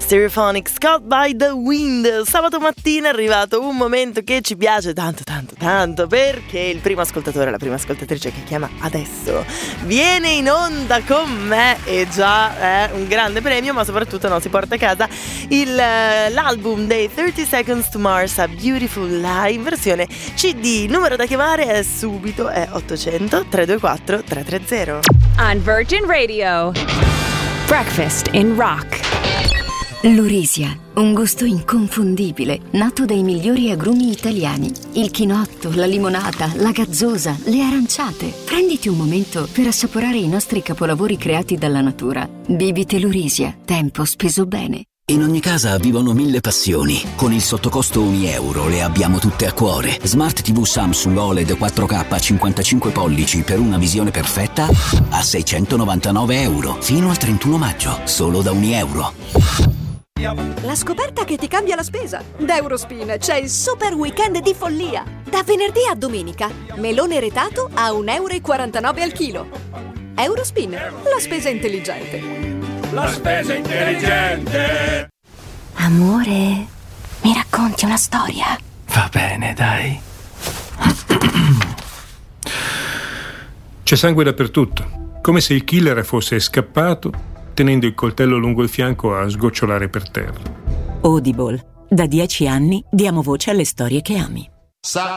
Stereophonics, Caught by the Wind. Sabato mattina è arrivato un momento che ci piace tanto, perché il primo ascoltatore, la prima ascoltatrice che chiama adesso viene in onda con me, e già è un grande premio, ma soprattutto si porta a casa l'album dei 30 Seconds to Mars, A Beautiful Lie in versione CD. Il numero da chiamare è subito, è 800 324 330. On Virgin Radio, Breakfast in Rock. Lurisia, un gusto inconfondibile, nato dai migliori agrumi italiani. Il chinotto, la limonata, la gazzosa, le aranciate. Prenditi un momento per assaporare i nostri capolavori creati dalla natura. Bibite Lurisia, tempo speso bene. In ogni casa vivono 1000 passioni. Con il sottocosto €1 le abbiamo tutte a cuore. Smart TV Samsung OLED 4K 55 pollici per una visione perfetta a €699. Fino al 31 maggio, solo da €1. La scoperta che ti cambia la spesa. Da Eurospin c'è il super weekend di follia. Da venerdì a domenica, melone retato a €1,49 al chilo. Eurospin, la spesa intelligente. La spesa intelligente. Amore, mi racconti una storia? Va bene, dai. C'è sangue dappertutto, come se il killer fosse scappato, tenendo il coltello lungo il fianco a sgocciolare per terra. Audible. Da 10 anni diamo voce alle storie che ami. Sa